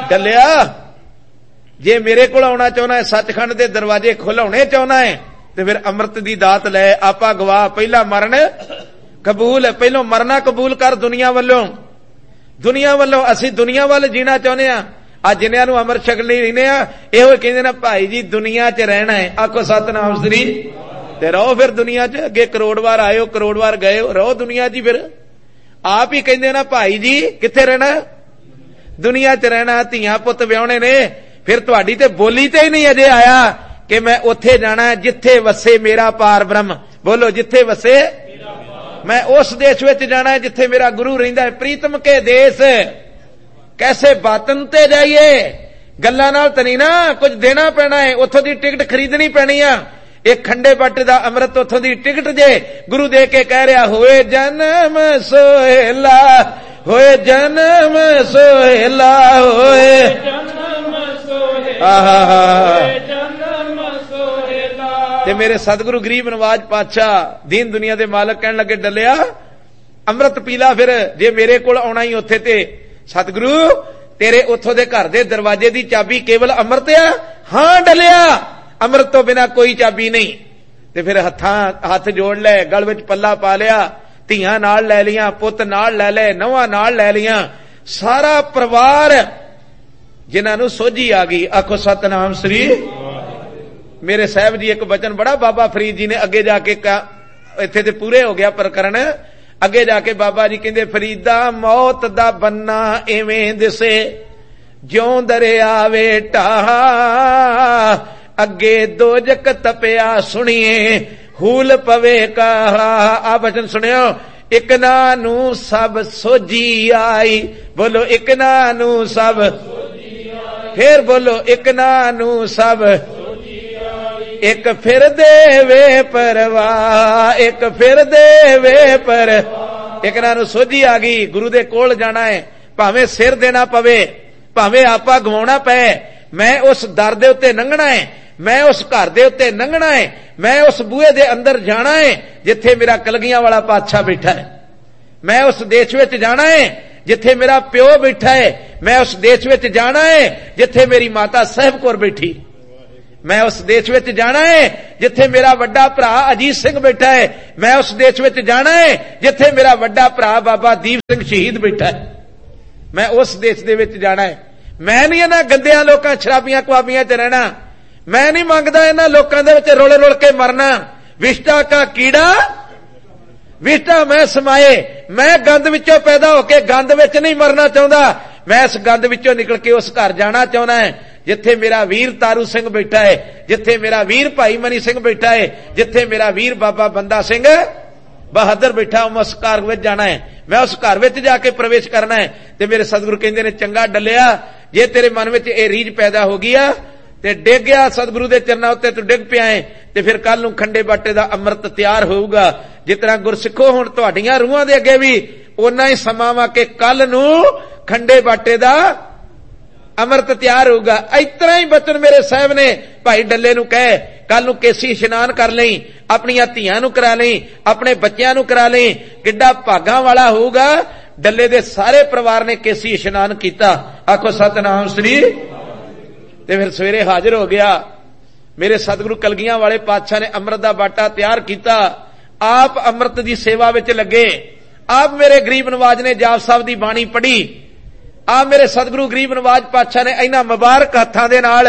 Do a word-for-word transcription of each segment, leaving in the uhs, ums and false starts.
डलिया जे मेरे को आना चाहना है, सचखंड के दरवाजे खुलाने चाहना है, तो फिर अमृत की दात लै। आपा गवाह पहला मरण कबूल, पहलों मरना कबूल कर दुनिया वालों। दुनिया वालों असी दुनिया वाल जीना चाहते हैं। अज जिन्हों नूं अमृत छकने रहने यो कहते ना भाई जी दुनिया च रहना है। आखो सतनाम श्री ते रहो फिर दुनिया च। अगे करोड़ बार आयो करोड़ बार गए, रहो दुनिया च। फिर आप ही कहते ना भाई जी कित्थे रहना, दुनिया च रहना। धियां पुत व्याहने ने, फिर तुहाडी ते बोली ते ही नहीं अजे आया कि मैं उत्थे जाना है जिथे वसे मेरा पार ब्रह्म। बोलो जिथे वसे, मैं उस देश विच जाना है जिथे मेरा गुरु रहिंदा है। प्रीतम के देश कैसे बातन ते जाइए, गल्लां नाल तो नहीं ना, कुछ देना पैना है। उथों दी टिकट खरीदनी पैनी आ। एक खंडे बट दा अमृत उथों दी टिकट जे गुरु दे के कह रहा होए जन्म सोहेला, होए जन्म सोहेला, होए जन्म सोहेला, ते मेरे सतगुरु गरीब नवाज पातशाह दीन दुनिया दे मालक कहन लगे डलिया अमृत पीला। फिर जे मेरे कोल आना ही उत्थे ते सतगुरु तेरे उथों दे घर दे दरवाजे दी चाबी केवल अमृत आ। हां डलिया अमृत तो बिना कोई चाबी नहीं। ते फिर हत्थां हथ जोड़ ले, गल विच पल्ला पा लिया, धीआं नाल लै लियां, पुत नाल लै ले, नौवां नाल लै लियां, सारा परिवार जिन्हां नूं सोझी आ गई। आखो सतनाम श्री। मेरे साहब जी एक वचन बड़ा बाबा फरीद जी ने अगे जाके इत्थे ते पूरे हो गया प्रकरण। अगे जाके बाबा जी कहंदे फरीदा मौत दा बन्ना इवें दिसे ज्यों दरिया वे ढाह, अगे दोजक तपिया सुनिए हूल पवे कहा। आ वचन सुनियो, एक ना नू सब सोझी आई। बोलो एक ना नू सब, फिर बोलो एक ना नू सब, एक फिर देवे परवाह, एक फिर देवे पर। एक ना नू सोझी आ गई, गुरु दे कोल जाना है, भावें सिर देना पवे, भावें आपा गवाउणा पए, मैं उस दर दे उत्ते लंघना है, मैं उस घर दे उत्ते लंघना है, मैं उस बूहे दे अंदर जाना है जिथे मेरा कलगियां वाला पातशाह बैठा है। मैं उस देश विच जाना है जिथे मेरा प्यो बैठा है। मैं उस देश विच जाना है जिथे मेरी माता साहिब कौर बैठी। मैं उस देश विच जाना है जिथे मेरा वड्डा भरा अजीत सिंह बैठा है। मैं उस देश विच जाना है जिथे मेरा वड्डा भरा बाबा दीप सिंह शहीद बैठा है। मैं उस देश दे विच जाना है। मैं नहीं इन्हां गंदियां लोकां शराबियां कुआबियां च रहना। मैं नहीं मंगदा इन्हां लोकां दे विच रुल रुल के मरना। विष्टा का कीड़ा विष्टा मैं समाए। मैं गंद विचों पैदा होके गंद विच नहीं मरना चाहुंदा। मैं इस गंद विचों निकल के उस घर जाना चाहुंदा है जिथे मेरा वीर तारू सिंह बैठा है, जिथे मेरा वीर भाई मनी सिंह बैठा है, जिथे मेरा वीर बाबा बंदा सिंह बहादुर बैठा। उस घर में जाना है, मैं उस घर में जाके प्रवेश करना है। ते मेरे सतगुरु कहंदे ने चंगा डलिया जे तेरे मन में ये रीझ पैदा हो गई आ ते डिग गया सतगुरु के चरणों उत्ते तू डिग पिया है ते फिर कल नूं खंडे बाटे दा अमृत तैयार होऊगा। जितना गुरसिखो हुण तुहाडीआं रूहां दे अगे भी उन्ना ही समां वा के कल नूं खंडे बाटे दा अमृत तैयार होगा। इतना ही बचन मेरे साहब ने भाई डल्ले नूं कहे कल नूं केसी इशनान कर लई, अपनियां धीआं नूं करा लई, अपने बच्चियां नूं करा लई, किड्डा भागां वाला होऊगा। डल्ले दे सारे परिवार ने केसी इशनान कीता। आखो सतनाम श्री। ते फिर सवेरे हाजिर हो गया। मेरे सतगुरु कलगियां वाले पातशाह ने अमृत दा बाटा तैयार किया। आप अमृत दी सेवा विच लगे। आप मेरे गरीब नवाज ने जाप साहब दी बाणी पढ़ी। आ मेरे सतगुरु गरीब नवाज पातशाह ने इन्हां मुबारक हत्थां दे नाल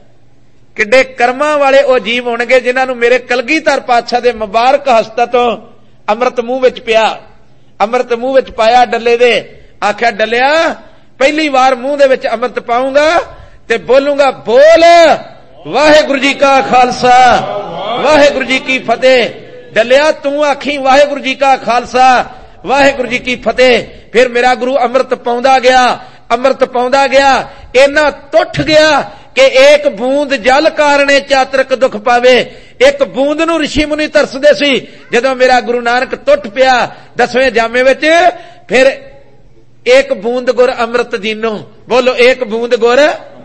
किड्डे कर्मां वाले ओ जीव होणगे जिन्हां नूं मेरे कलगीधर पातशाह दे मुबारक हस्तां तों अमृत मूंह विच पिया। अमृत मूंह विच पाया डल्ले दे। आख्या डलिया पहली बार मूंह दे विच अमृत पाऊंगा ते बोलूंगा बोल वाहिगुरू जी का खालसा वाहिगुरू जी की फतेह। डलिया तू आखी वाहिगुरू जी का खालसा वाहिगुरू जी की फतेह। फिर मेरा गुरु अमृत पाउंदा गया, अमृत पाउंदा गया। इन्ना टुट गया कि एक बूंद जल कारणे चातरक दुख पावे। एक बूंद नूं ऋषि मुनि तरसदे सी। जदों मेरा गुरु नानक टुट पिया दसवें जामे विच, फिर एक बूंद गुर अमृत दीनो। बोलो एक बूंद गुर,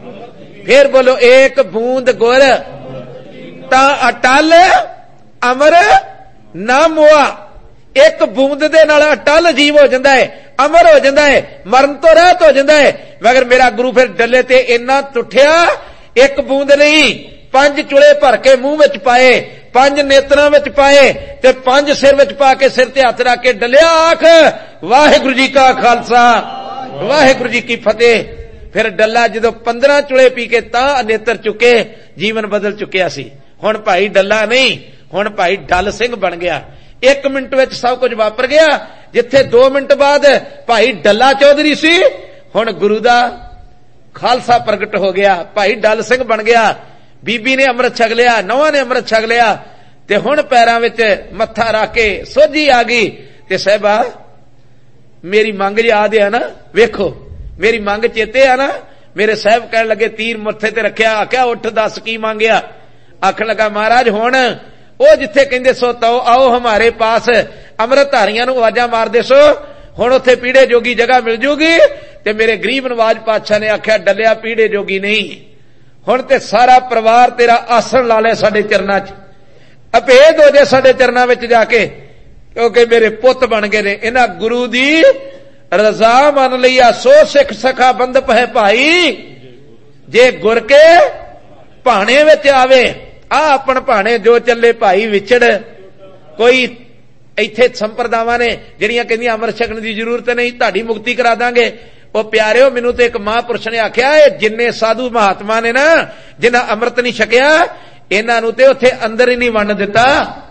फिर बोलो एक बूंद गुर ता अटल अमर ना मुआ। एक बूंद दे नाल अटल अजीब हो जाता है, अमर हो जाता है, मरण तो रहत हो जाता है। मगर मेरा गुरु फिर डले ते इन्ना टुठिया, एक बूंद नहीं पंज चुले भर के मुंह विच पाए, पंज नेत्रां विच पाए ते पंज सिर विच पा के सिर ते हथ रख के डलिया, आख वाहिगुरू जी का खालसा वाहिगुरू जी की फतेह। फिर डल्ला जदों पंद्रह चुले पी के तां नेत्र चुके, जीवन बदल चुकिया सी। हुण भाई डल्ला नहीं, हुण भाई डल सिंह बन गया। एक मिनट विच सब कुछ वापर गया। जिथे दो मिनट बाद भाई डल्ला चौधरी सी, हुण गुरु दा खालसा प्रगट हो गया, भाई डल सिंह बन गया। बीबी ने अमृत छक लिया, नौहां ने अमृत छक लिया ते हुण पैरां विच मत्था रख के सोझी आ गई ते साहिबा मेरी मंग याद है ना, वेखो मेरी मंग चेते आ ना। मेरे साहब कहन लगे तीर मत्थे ते रखिया, आख्या उठ दस की मांगिया। आखन लगा महाराज हुण ओ जिथे कहंदे सो तो आओ हमारे पास, अमृतधारियां नूं आवाजां मारदे सो, हुण उत्थे पीड़े जोगी जगह मिल जूगी। ते मेरे गरीब नवाज पातशाह ने आख्या डलिया पीड़े जोगी नहीं, हुण ते सारा परिवार तेरा आसन ला ले साडे चरनां च, अभेद हो जाए साडे चरनां विच जाके, क्योंकि मेरे पुत बन गए ने। इन्हां गुरु दी रजा मन लिया, सो सिख सखा बंधप है भाई, जे गुर के भाणे विच आवे। आ अपन भाणे जो चले भाई विछड़, कोई इत्थे संप्रदावां ने जिहड़ियां कहंदियां अमृत छकण दी जरूरत नहीं, तुहाडी मुक्ति करा दांगे। ओ प्यारिओ मैनूं ते एक महापुरुष ने आख्या, जिन्ने साधु महात्मा ने ना जिन्हां अमृत नहीं छकिया, इन्हां नूं ते उत्थे अंदर ही नहीं वण दिता,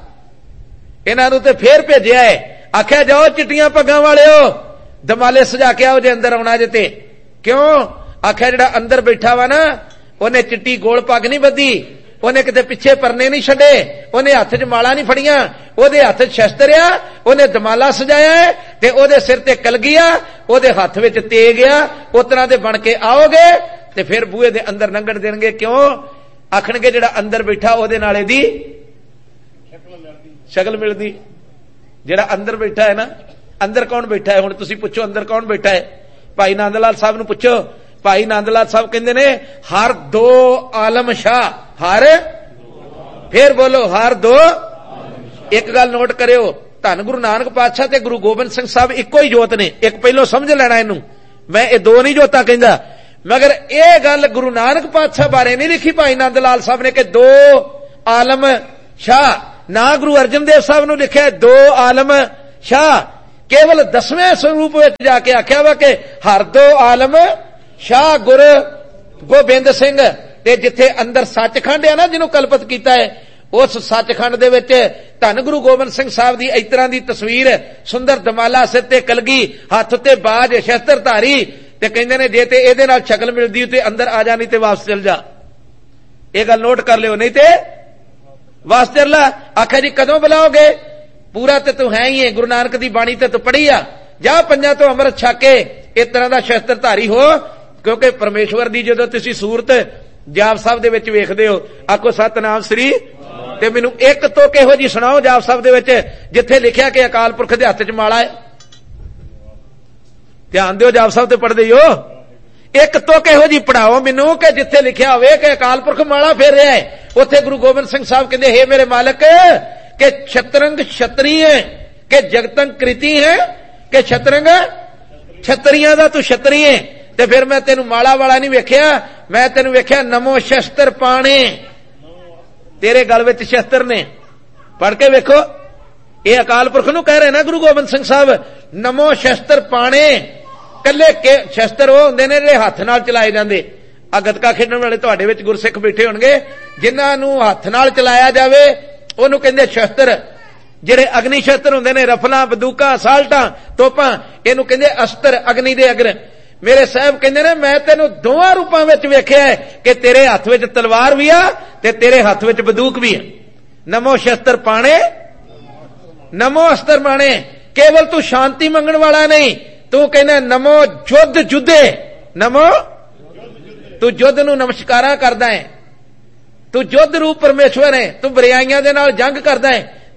इन्हां नूं ते फेर भेजिया है। आख्या जाओ चिट्टियां पग्गां वालिओ दमाले सजा के आओ जे अंदर आउणा जे ते। क्यों? आख्या जिहड़ा अंदर बैठा वा ना, उहने चिट्टी गोल पग नहीं बधी, उहने किते पिछे परने नहीं छड्डे, उहने हत्थ च माला नहीं फड़ियां, ओहदे हत्थ च शस्त्र आ, उहने दमाला सजाया है ते ओहदे सिर ते कलगी आ, ओहदे हत्थ विच तेग आ। उस तरह दे बन के आओगे ते फिर बूहे दे अंदर लंघण देणगे। क्यों? आखणगे जिहड़ा अंदर बैठा ओहदे नाल इहदी शक्ल मिलदी। जिहड़ा अंदर बैठा है ना, अंदर कौन बैठा है? हुण तुसीं पुछो अंदर कौन बैठा है? भाई नंद लाल साहब नूं पुछो। भाई नंद लाल साहब कहंदे ने हर दो आलम शाह, हर फिर बोलो हर दो। एक गल नोट करियो, धन गुरु नानक पातशाह ते गुरु गोबिंद सिंह साहब इक्को ही जोत ने। एक पहलो समझ लेना इनू, मैं ये दो नहीं जोता कहंदा, मगर ये गल गुरु नानक पातशाह बारे नहीं लिखी भाई नंद लाल साहब ने कि दो आलम शाह। ना गुरु अर्जन देव साहब नूं लिखिया दो आलम शाह। केवल दसवें स्वरूप में जाके आख्या वा कि हर दो आलम शाह गुरु गोबिंद सिंह। ते जिथे अंदर सचखंड है ना, जिन्हों कल्पित किया है, उस सचखंड दे विच धन गुरु गोबिंद सिंह साहब दी इस तरह की तस्वीर, सुंदर दमाला, सिर ते कलगी, हाथ ते बाज, शस्त्रधारी। ते कहंदे ने जे ते इहदे नाल शक्ल मिलदी ते अंदर आ जा, नहीं ते वापस चल जा। ये गल नोट कर लियो, नहीं ते वापस चल ला। आखिया जी कदों बुलाओगे? पूरा ते तू है ही है, गुरु नानक दी बाणी ते तू पढ़ी आ, जा पंजां तो अमृत छक के इस तरह का शस्त्रधारी हो। क्योंकि परमेश्वर दी जदों तुसीं सूरत जाप साहब दे विच वेखदे हो, आखो सतनाम श्री, ते मैनूं एक तो किहो जी सुणाओ जाप साहब दे विच जिथे लिखिया कि अकाल पुरख दे हत्थ च माला है। ध्यान दिओ, जाप साहब ते पढ़दे हो, एक तो किहो जी पढ़ाओ मैनूं कि जिथे लिखिया होवे कि अकाल पुरख माला फेर रहा है। उत्थे गुरु गोबिंद सिंह साहब कहंदे हे मेरे मालक के छतरंग छतरी है के जगतंग कृति है के छतरंग छतरियां दा तू छतरी है। ते फिर मैं तेनू माला वाला नहीं वेख्या, मैं तेनू वेख्या नमो शस्त्र पाणे, तेरे गल विच शस्त्र ने। पढ़ के वेखो, ये अकाल पुरख नूं कह रहे ना गुरु गोबिंद सिंह साहब, नमो शस्त्र पाणे। कल्ले के शस्त्र वो हुंदे ने जिहड़े हत्थ नाल चलाए जांदे। आ गतका खेडण वाले तुहाडे विच गुरसिख बैठे होणगे, जिन्हां नूं हत्थ नाल चलाया जावे ओनू कहंदे शस्त्र। जिहड़े अग्नि शस्त्र हुंदे ने, रफलां, बंदूकां, साल्टां, तोपां, इहनूं कहंदे अस्त्र, अग्नि दे अग्र। मेरे साहब कहंदे ने मैं तेनू दोवां रूपां विच वेखिआ है कि तेरे हत्थ विच तलवार भी आ ते तेरे हत्थ विच बंदूक भी है। नमो शस्त्र पाणे, नमो अस्त्र पाणे। केवल तू शांति मंगण वाला नहीं, तू कहना नमो युद्ध जुद्धे, नमो तू युद्ध नूं नमस्कारा करदा है, तू युद्ध रूप परमेश्वर है, तू बुराइयां दे नाल जंग करदा है,